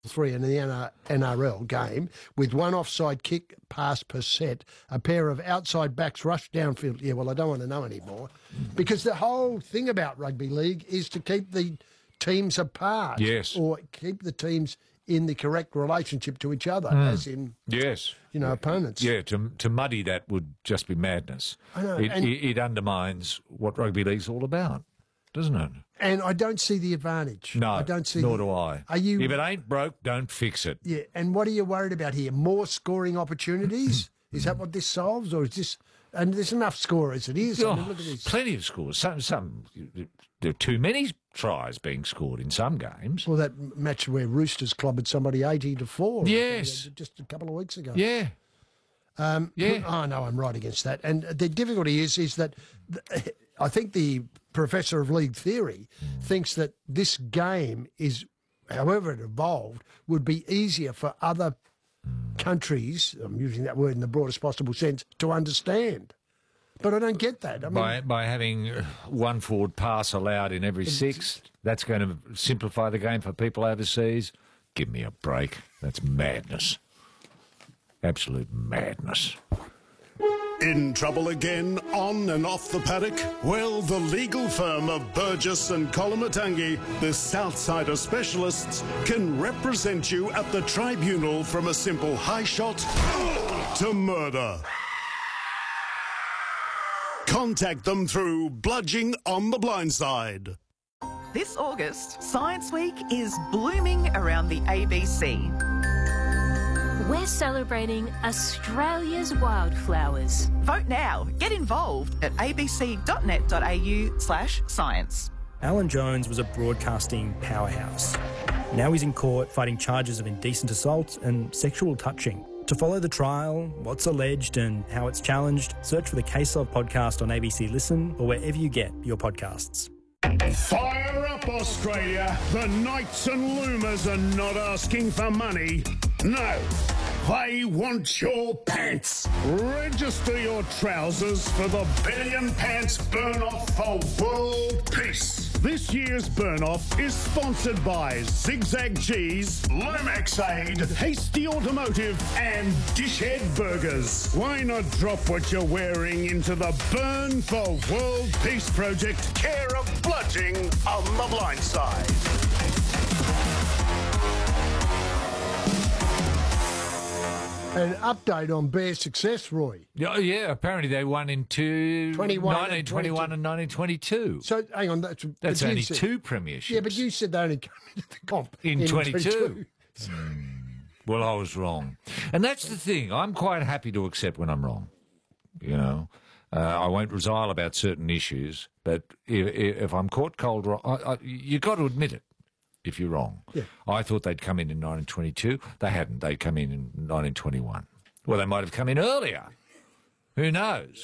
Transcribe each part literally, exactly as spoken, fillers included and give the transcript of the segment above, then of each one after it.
three in the N R L game with one offside kick pass per set, a pair of outside backs rush downfield. Yeah, well, I don't want to know anymore because the whole thing about rugby league is to keep the teams apart. Yes. Or keep the teams in the correct relationship to each other, Mm. as in, yes, you know, opponents. Yeah, to to muddy that would just be madness. I know, It, and- it, it undermines what rugby league's all about, doesn't it? And I don't see the advantage. No, I don't see. nor do I. Are you? If it ain't broke, don't fix it. Yeah, and what are you worried about here? More scoring opportunities? Is that what this solves, or is this? And there's enough score as it is. I Oh, mean, look at this. plenty of scores. Some, some there are too many tries being scored in some games. Well, that match where Roosters clobbered somebody eighty to four. Yes. just a couple of weeks ago. Yeah. Um, Yeah. Oh no, I'm right against that. And the difficulty is, is that th- I think the professor of league theory thinks that this game is, however it evolved, would be easier for other countries. I'm using that word in the broadest possible sense to understand. But I don't get that. I mean, By by having one forward pass allowed in every six, that's going to simplify the game for people overseas. Give me a break. That's madness. Absolute madness. In trouble again, on and off the paddock? Well, the legal firm of Burgess and Colomatangi, the Southsider specialists, can represent you at the tribunal from a simple high shot to murder. Contact them through Bludging on the Blindside. This August, Science Week is blooming around the A B C. We're celebrating Australia's wildflowers. Vote now. Get involved at abc.net.au slash science. Alan Jones was a broadcasting powerhouse. Now he's in court fighting charges of indecent assault and sexual touching. To follow the trial, what's alleged and how it's challenged, search for the Case Of podcast on A B C Listen or wherever you get your podcasts. Fire up, Australia! The Knights and Loomers are not asking for money. No, they want your pants. Register your trousers for the Billion Pants Burn-Off for World Peace. This year's burn-off is sponsored by Zigzag Cheese, Lomax Aid, Hasty Automotive and Dishhead Burgers. Why not drop what you're wearing into the Burn for World Peace project, care of Bludging on the Blindside? an update on Bears' success, Roy. Yeah, yeah, apparently they won in two, twenty-one and nineteen twenty-one and nineteen twenty-two. So, hang on. That's, That's but you only said- two premierships. Yeah, but you said they only came into the comp In twenty-two. twenty-two. Well, I was wrong. And that's the thing. I'm quite happy to accept when I'm wrong. You know, uh, I won't resile about certain issues, but if, if I'm caught cold wrong, I, I, you've got to admit it if you're wrong. Yeah. I thought they'd come in in nineteen twenty-two. They hadn't. They'd come in in nineteen twenty-one. Well, they might have come in earlier. Who knows?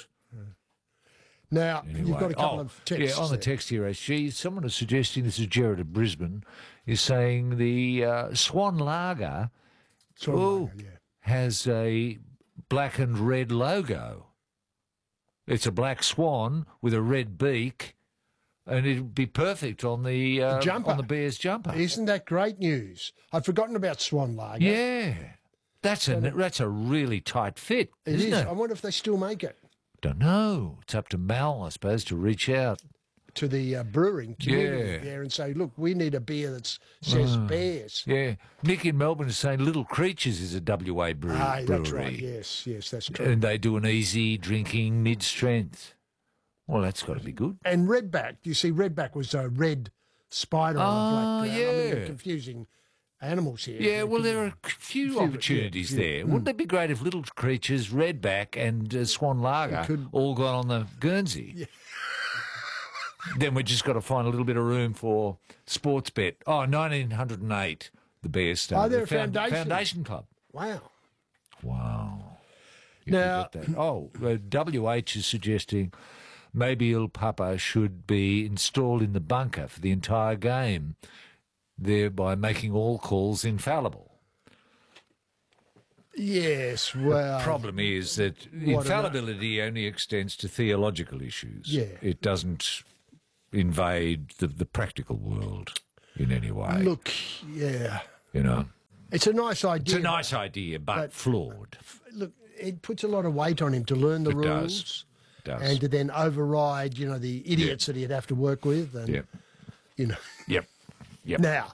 Now, Anyway. you've got a couple oh, of texts. Yeah, on the there. text here, S G, someone is suggesting, this is Jared of Brisbane, is saying the uh, Swan Lager Swan ooh, Lager, yeah. has a black and red logo. It's a black swan with a red beak, and it'd be perfect on the, uh, jumper. on the Bears jumper. Isn't that great news? I'd forgotten about Swan Lager. Yeah, that's a that's a really tight fit, It isn't is. it? I wonder if they still make it Don't know. It's up to Mal, I suppose, to reach out. to the uh, brewing community Yeah. there and say, look, we need a beer that says Bears. Yeah, Nick in Melbourne is saying Little Creatures is a W A brew- Ah, brewery. that's right. Yes, yes, that's true. And they do an easy drinking mid-strength. Well, that's got to be good. And Redback, you see, Redback was a red spider on a Oh, black ground. I mean, yeah. they're confusing animals here. Yeah, well, could there be- are a few, few- opportunities yeah, few. there. Mm. Wouldn't it be great if Little Creatures, Redback and uh, Swan Lager could- all got on the Guernsey? Then we just got to find a little bit of room for sports bet. Oh, nineteen oh eight, the Bears started. Oh, they're the a Found- foundation. Foundation Club. Wow. Wow. You Now- forget that. Oh, uh, W H is suggesting maybe Il Papa should be installed in the bunker for the entire game, thereby making all calls infallible. Yes, well. Problem is that What infallibility only extends to theological issues. Yeah. It doesn't invade the, the practical world in any way. Look, yeah. You know? It's a nice idea. It's a nice idea, but, but- flawed. Look, it puts a lot of weight on him to learn the It does. rules. Does. And to then override, you know, the idiots that he'd have to work with. And, Yep. you know. Yep. Yep. Now,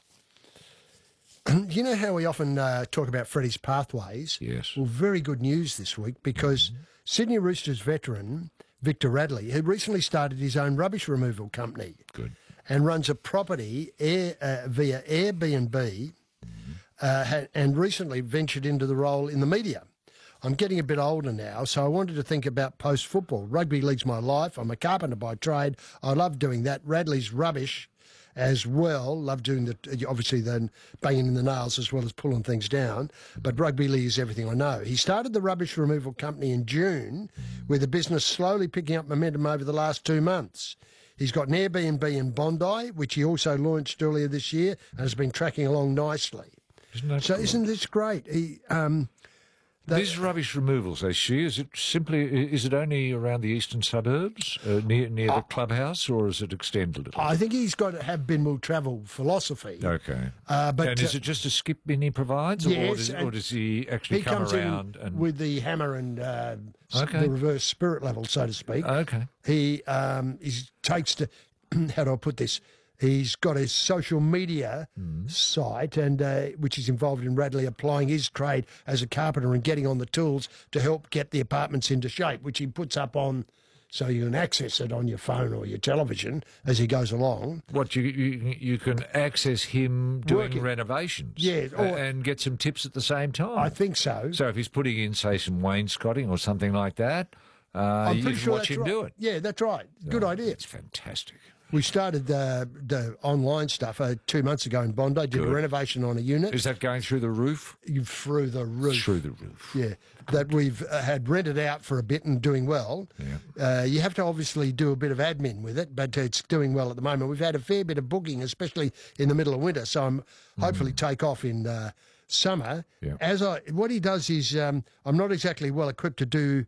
you know how we often uh, talk about Freddie's pathways? Yes. Well, very good news this week because Mm-hmm. Sydney Roosters veteran Victor Radley, who recently started his own rubbish removal company Good. and runs a property air, uh, via Airbnb Mm-hmm. uh, ha- and recently ventured into the role in the media. I'm getting a bit older now, so I wanted to think about post-football. Rugby league's my life. I'm a carpenter by trade. I love doing that. Radley's rubbish as well. Love doing the, obviously, then banging in the nails as well as pulling things down. But rugby league is everything I know. He started the rubbish removal company in June, with the business slowly picking up momentum over the last two months. He's got an Airbnb in Bondi, which he also launched earlier this year and has been tracking along nicely. Isn't that So good? isn't this great? He, um, That- These rubbish removals, as she, is it simply, is it only around the eastern suburbs, uh, near near the clubhouse, or does it extend a little? I think he's got to have bin will travel philosophy. Okay. Uh, but and is uh, it just a skip bin he provides, or, yes, does, and or does he actually he come comes around in and... with the hammer and uh, s- Okay. the reverse spirit level, so to speak. Okay. He um, he takes to how do I put this? He's got a social media Hmm. site, and uh, which is involved in Radley applying his trade as a carpenter and getting on the tools to help get the apartments into shape, which he puts up on, so you can access it on your phone or your television as he goes along. What, you you, you can access him doing Working. renovations? Yeah, a- or- and get some tips at the same time? I think so. So if he's putting in, say, some wainscoting or something like that, uh, I'm you pretty can sure watch that's him right. do it. Yeah, that's right. Good idea. It's fantastic. We started uh, the online stuff uh, two months ago in Bondi. Did Good. a renovation on a unit Is that going through the roof? through the roof. Through the roof. Yeah, that we've uh, had rented out for a bit and doing well. Yeah. Uh, you have to obviously do a bit of admin with it, but it's doing well at the moment. We've had a fair bit of booking, especially in the middle of winter, so I'm hopefully take off in uh, summer. Yeah. As I, what he does is, um, I'm not exactly well equipped to do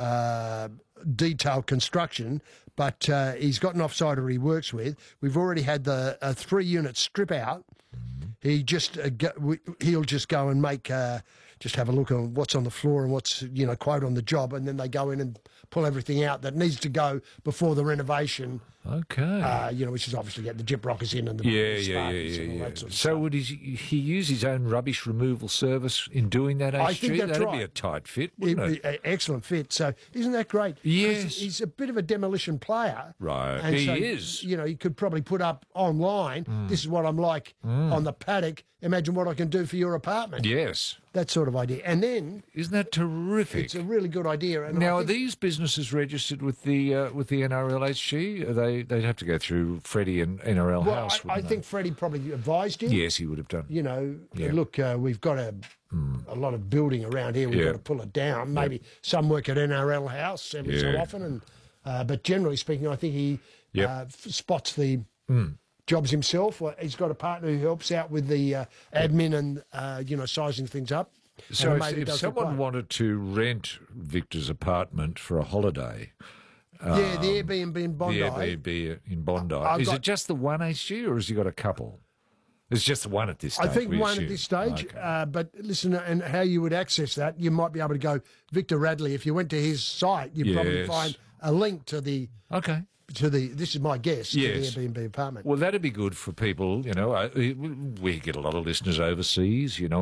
uh, detailed construction, but uh, he's got an offsider he works with. We've already had the a three unit strip out. He just uh, go, we, he'll just go and make uh, just have a look on what's on the floor and what's you know quote on the job, and then they go in and pull everything out that needs to go before the renovation. Okay. Uh, you know, which is obviously get the gyp rockers in and the yeah, yeah, yeah, sparkies yeah, and all yeah. that sort of So stuff. would he, he use his own rubbish removal service in doing that, I H G? think that's That'd right. be a tight fit, It- wouldn't it? it- excellent fit. So isn't that great? 'Cause Yes. he's a bit of a demolition player. Right. And He so, is. You know, he could probably put up online. This is what I'm like on the paddock. Imagine what I can do for your apartment. Yes. That sort of idea. And then Isn't that terrific? it's a really good idea. And Now, I are think, these businesses registered with the uh, with the N R L H G? Are they they'd have to go through Freddie and N R L well, House. I, I wouldn't think Freddie probably advised him. they? Yes, he would have done. You know, Yeah. look, uh, we've got a a lot of building around here. We've Yeah. got to pull it down. Maybe some work at N R L House every so Yeah. often, and uh, but generally speaking, I think he Yep. uh, f- spots the jobs himself. Or he's got a partner who helps out with the uh, admin and uh, you know sizing things up. So And if, maybe if does the someone quote. wanted to rent Victor's apartment for a holiday, yeah, the Airbnb in Bondi. the Airbnb in Bondi, I've is got- it just the one H G or has he got a couple? It's just the one at this I stage. think we one assume. at this stage, Okay. uh, but listen, and how you would access that, you might be able to go Victor Radley. If you went to his site, you'd probably Yes. find a link to the okay. to the. This is my guess. Yes. To the Airbnb apartment. Well, that'd be good for people. You know, uh, we get a lot of listeners overseas. You know,